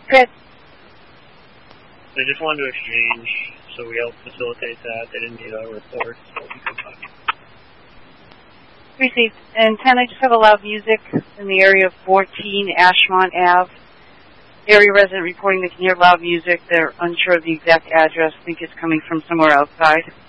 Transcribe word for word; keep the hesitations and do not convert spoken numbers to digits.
Chris. They just wanted to exchange, so we helped facilitate that. They didn't need a report, so we could talk. Received. And ten, I just have a loud music in the area of fourteen Ashmont Avenue. Area resident reporting they can hear loud music. They're unsure of the exact address. I think it's coming from somewhere outside.